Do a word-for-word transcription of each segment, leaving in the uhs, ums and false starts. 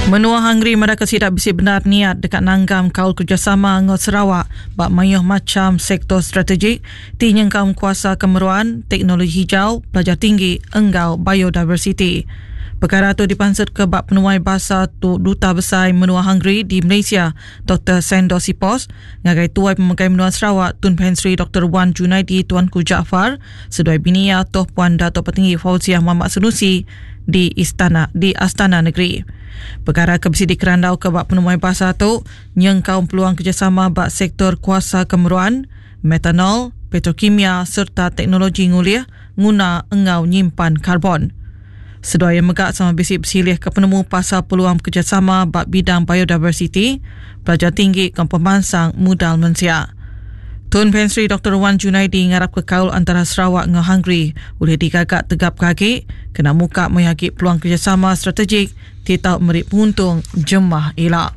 Menua Hungary mereka tidak bisi benar niat dekat nanggam kaul kerjasama dengan Sarawak bak mayuh macam sektor strategik tinyengkam kuasa kemeruan, teknologi hijau, pelajar tinggi, enggau biodiversity. Perkara itu dipansut ke bak penuai bahasa tu Duta Besar Menua Hungary di Malaysia, Doktor Sandor Sipos, ngagai tuai Pemegai Menua Sarawak, Tun Pen Sri Doktor Wan Junaidi Tuanku Jaafar, seduai binia Toh Puan Dato' Petinggi Fauziah Muhammad Sanusi di Istana di Astana Negeri. Perkara kebisi di kerandau ke bak penuai bahasa itu, nyengkau peluang kerjasama bak sektor kuasa kemeruan, metanol, petrokimia serta teknologi nguliah guna engau nyimpan karbon. Seduaya megak sama bisi bersilih ke penemu pasal peluang kerjasama bak bidang biodiversity, pelajar tinggi dan pemansang modal manusia. Tun Pen Sri Doktor Wan Junaidi ngarap ke kaul antara Sarawak dengan Hungary boleh digagak tegap kaki kena muka menghaki peluang kerjasama strategik titau merik penguntung jemah elak.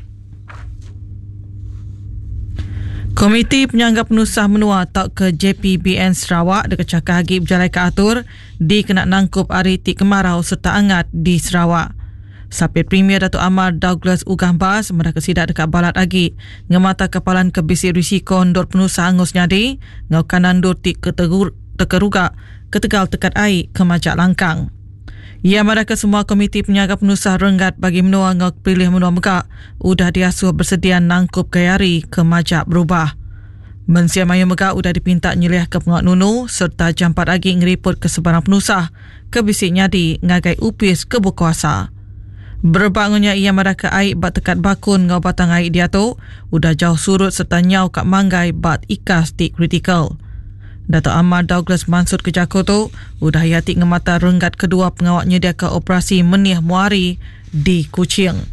Komiti Penyanggap Penusah Menua atau ke J P B N Sarawak dekat cakap hagi berjalai ke atur di kena nangkup hari tik kemarau serta angat di Sarawak. Sapit Premier Datuk Amar Douglas Ugambas mereka sidak dekat balat lagi ngemata kepalan kebisi risiko ndor penusah angus nyadi ngau kanan ndor tik keterugak ketegal tekat air ke majak langkang. Ia mereka semua komiti penyaga penusah renggat bagi menua ngau pilih menua megak udah diasuh bersedia nangkup gayari ke majak berubah. Mensia Maya Megak udah dipinta nyeliah ke pengak nunu serta jampat lagi ngeriput ke sebarang penusah ke bisik nyadi ngagai upis ke berkuasa. Berbangunnya ia mereka air bat tekat bakun ngau batang air dia tu udah jauh surut serta nyau kat manggai bat ikas di kritikal. Dato' Ahmad Douglas Mansud ke Jako tu udah hayati ngemata renggat kedua pengawak nyedia ke operasi Menih Muari di Kuching.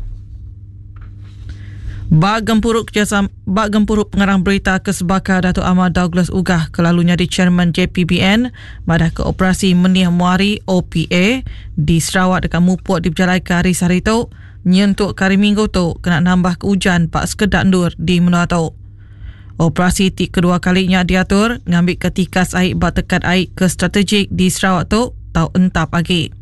Bak gempuruk kerjasama, bak gempuruk pengarang berita ke Sebaka Dato' Ahmad Douglas Ugah kelalunya di Chairman J P B N madah ke operasi Menih Muari O P A di Sarawak dekat Mupuk di berjalai ke hari sehari tu nyentuk kari minggu tu kena nambah ke hujan pak sekedak ndur di menua tu. Operasi tik kedua kalinya diatur ngambil ketikas air bak tekat air ke strategik di Sarawak tu tau entap lagi.